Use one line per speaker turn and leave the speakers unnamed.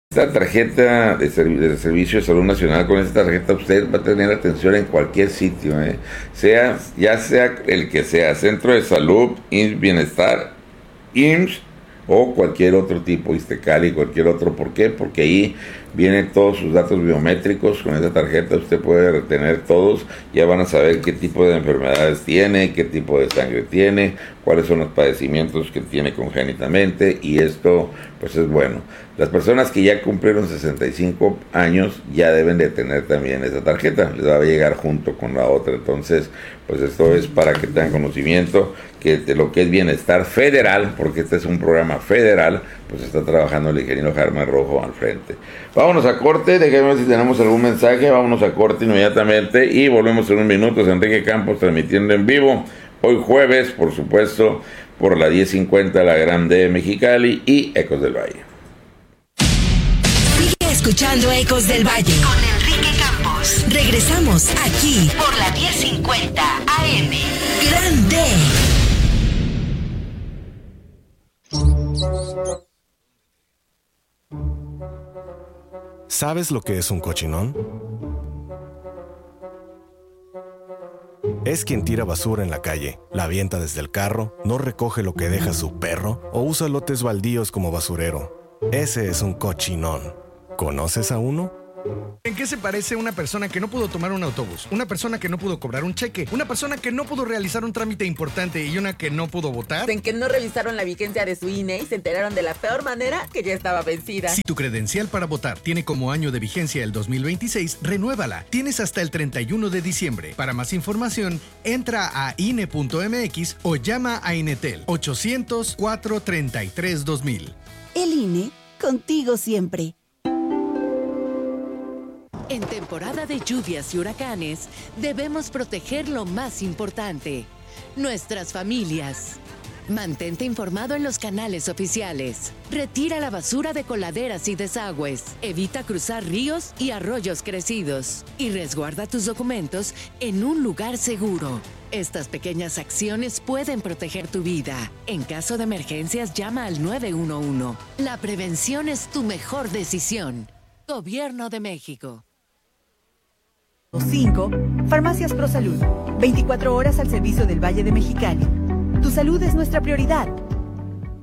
Esta tarjeta de Servicio de Salud Nacional, con esta tarjeta usted va a tener atención en cualquier sitio, ya sea el que sea, Centro de Salud, IMSS Bienestar, IMSS o cualquier otro tipo, Iztecali, cualquier otro. ¿Por qué? Porque ahí vienen todos sus datos biométricos. Con esta tarjeta usted puede retener todos, ya van a saber qué tipo de enfermedades tiene, qué tipo de sangre tiene, cuáles son los padecimientos que tiene congénitamente, y esto pues es bueno. Las personas que ya cumplieron 65 años ya deben de tener también esa tarjeta, les va a llegar junto con la otra. Entonces pues esto es para que tengan conocimiento que de lo que es bienestar federal, porque este es un programa federal, pues está trabajando el ingeniero Germán Rojo al frente. Vámonos a corte, déjenme ver si tenemos algún mensaje. Vámonos a corte inmediatamente y volvemos en unos minutos. Enrique Campos transmitiendo en vivo, hoy jueves, por supuesto, por la 1050, la Grande de Mexicali y Ecos del Valle.
Sigue escuchando Ecos del Valle con Enrique Campos. Regresamos aquí por la 1050 AM. Grande.
¿Sabes lo que es un cochinón? Es quien tira basura en la calle, la avienta desde el carro, no recoge lo que deja su perro o usa lotes baldíos como basurero. Ese es un cochinón. ¿Conoces a uno?
¿En qué se parece una persona que no pudo tomar un autobús? Una persona que no pudo cobrar un cheque, una persona que no pudo realizar un trámite importante y una que no pudo votar.
En que no revisaron la vigencia de su INE y se enteraron de la peor manera que ya estaba vencida.
Si tu credencial para votar tiene como año de vigencia el 2026, renuévala. Tienes hasta el 31 de diciembre. Para más información, entra a INE.mx o llama a Inetel 800-433-2000.
El INE, contigo siempre.
En temporada de lluvias y huracanes, debemos proteger lo más importante, nuestras familias. Mantente informado en los canales oficiales. Retira la basura de coladeras y desagües. Evita cruzar ríos y arroyos crecidos. Y resguarda tus documentos en un lugar seguro. Estas pequeñas acciones pueden proteger tu vida. En caso de emergencias, llama al 911. La prevención es tu mejor decisión. Gobierno de México.
5. Farmacias Pro Salud. 24 horas al servicio del Valle de Mexicali. Tu salud es nuestra prioridad.